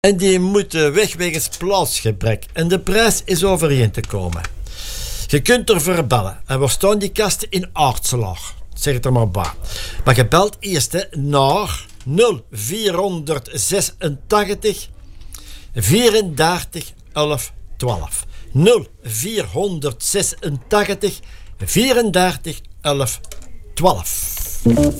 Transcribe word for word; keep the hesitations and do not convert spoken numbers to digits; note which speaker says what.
Speaker 1: En die moeten weg wegens plaatsgebrek. En de prijs is overeen te komen. Je kunt ervoor bellen. En waar staan die kasten? In Aartselaar. Zeg het er maar bij. Maar je belt eerst hè, naar nul vierhonderdzesentachtig vierendertig elf twaalf. nul vierhonderdzesentachtig vierendertig elf twaalf.